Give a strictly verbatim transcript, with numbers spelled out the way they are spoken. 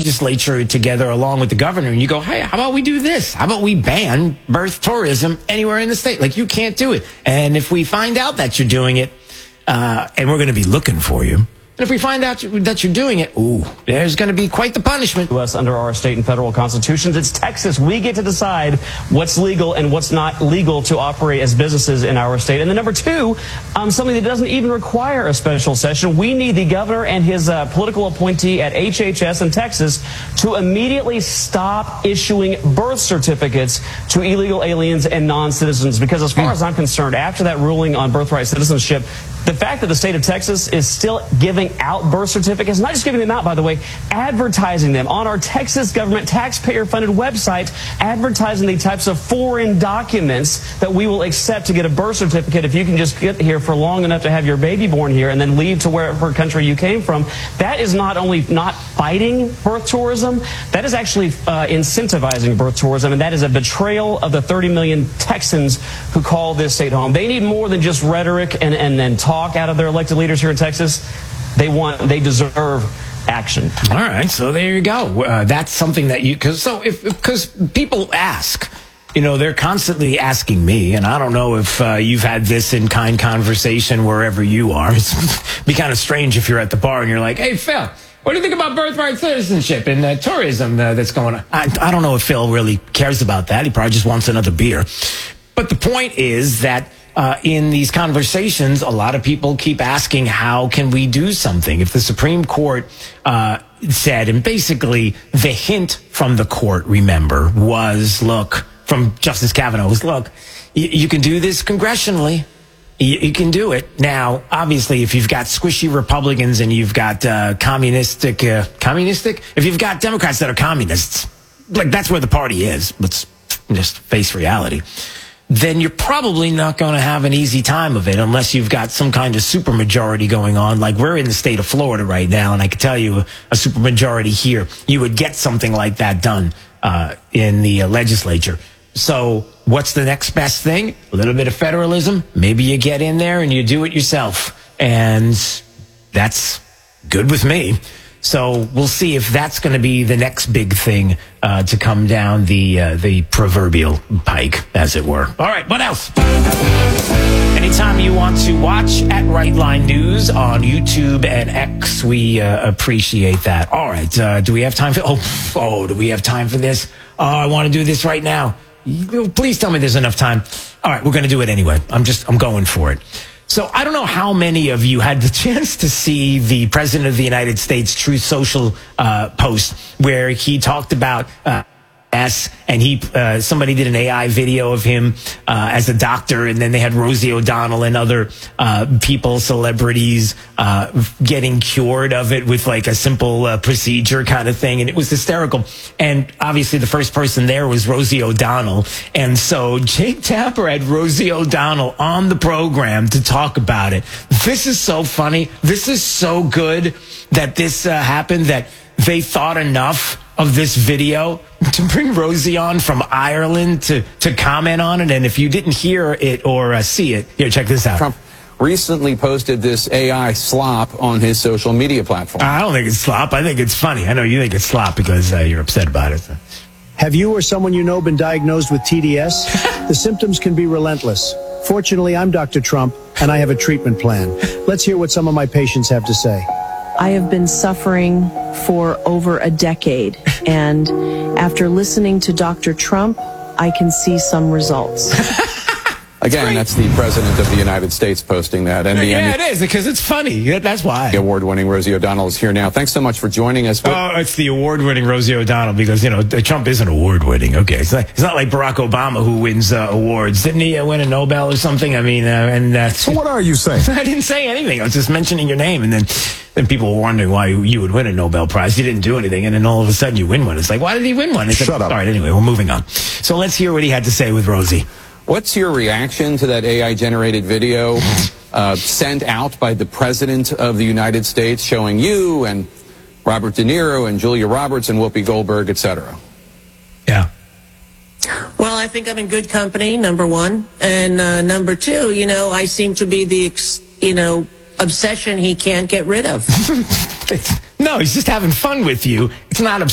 legislature together along with the governor, and you go, hey, how about we do this? How about we ban birth tourism anywhere in the state? Like, you can't do it. And if we find out that you're doing it, uh, and we're going to be looking for you, and if we find out that you're doing it, ooh, there's going to be quite the punishment. U S under our state and federal constitutions. It's Texas. We get to decide what's legal and what's not legal to operate as businesses in our state. And then number two, um, something that doesn't even require a special session. We need the governor and his uh, political appointee at H H S in Texas to immediately stop issuing birth certificates to illegal aliens and non-citizens. Because as far as I'm concerned, after that ruling on birthright citizenship, the fact that the state of Texas is still giving out birth certificates, not just giving them out, by the way, advertising them on our Texas government taxpayer-funded website, advertising the types of foreign documents that we will accept to get a birth certificate if you can just get here for long enough to have your baby born here and then leave to wherever country you came from. That is not only not fighting birth tourism, that is actually uh, incentivizing birth tourism, and that is a betrayal of the thirty million Texans who call this state home. They need more than just rhetoric and, and then talk out of their elected leaders here in Texas. They want, they deserve action. All right, so there you go. Uh, that's something that you, because so if because people ask, you know, they're constantly asking me, and I don't know if uh, you've had this in kind conversation wherever you are. It's be kind of strange if you're at the bar and you're like, hey, Phil, what do you think about birthright citizenship and uh, tourism uh, that's going on? I, I don't know if Phil really cares about that. He probably just wants another beer. But the point is that Uh, in these conversations, a lot of people keep asking, how can we do something? If the Supreme Court uh, said, and basically the hint from the court, remember, was, look, from Justice Kavanaugh was, look, y- you can do this congressionally. Y- you can do it. Now, obviously, if you've got squishy Republicans and you've got uh, communistic, uh, communistic, if you've got Democrats that are communists, like that's where the party is. Let's just face reality. Then you're probably not going to have an easy time of it unless you've got some kind of supermajority going on. Like we're in the state of Florida right now, and I can tell you a supermajority here, you would get something like that done uh, in the uh, legislature. So what's the next best thing? A little bit of federalism. Maybe you get in there and you do it yourself. And that's good with me. So we'll see if that's going to be the next big thing uh, to come down the uh, the proverbial pike, as it were. All right, what else? Anytime you want to watch at Right Line News on YouTube and X, we uh, appreciate that. All right, uh, do we have time for? Oh, oh, do we have time for this? Oh, I want to do this right now. Please tell me there's enough time. All right, we're going to do it anyway. I'm just I'm going for it. So I don't know how many of you had the chance to see the President of the United States Truth Social uh, post where he talked about uh, S and he uh, somebody did an A I video of him uh, as a doctor, and then they had Rosie O'Donnell and other uh, people, celebrities, uh, getting cured of it with like a simple uh, procedure kind of thing, and it was hysterical. And obviously the first person there was Rosie O'Donnell, and so Jake Tapper had Rosie O'Donnell on the program to talk about it. This is so funny. This is so good that this uh, happened, that they thought enough of this video to bring Rosie on from Ireland to, to comment on it. And if you didn't hear it or uh, see it, here, check this out. Trump recently posted this A I slop on his social media platform. I don't think it's slop. I think it's funny. I know you think it's slop because uh, you're upset about it. So. Have you or someone you know been diagnosed with T D S? The symptoms can be relentless. Fortunately, I'm Doctor Trump, and I have a treatment plan. Let's hear what some of my patients have to say. I have been suffering for over a decade, and after listening to Doctor Trump, I can see some results. Again, that's the President of the United States posting that. And the yeah, it is, because it's funny. That's why. The award-winning Rosie O'Donnell is here now. Thanks so much for joining us. Oh, it's the award-winning Rosie O'Donnell because, you know, Trump isn't award-winning. Okay, it's, like, it's not like Barack Obama who wins uh, awards. Didn't he uh, win a Nobel or something? I mean, uh, and uh, so what are you saying? I didn't say anything. I was just mentioning your name, and then then people were wondering why you would win a Nobel Prize. You didn't do anything, and then all of a sudden you win one. It's like, why did he win one? It's Shut like, up. All right, anyway, we're moving on. So let's hear what he had to say with Rosie. What's your reaction to that A I-generated video uh, sent out by the President of the United States showing you and Robert De Niro and Julia Roberts and Whoopi Goldberg, et cetera? Yeah. Well, I think I'm in good company, number one. And uh, number two, you know, I seem to be the, you know, obsession he can't get rid of. No, he's just having fun with you. It's not